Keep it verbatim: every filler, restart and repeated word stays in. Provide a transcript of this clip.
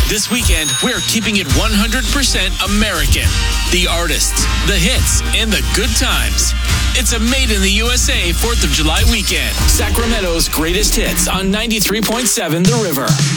This weekend, we're keeping it one hundred percent American. The artists, the hits, and the good times. It's a Made in the U S A fourth of July weekend. Sacramento's greatest hits on ninety-three point seven The River.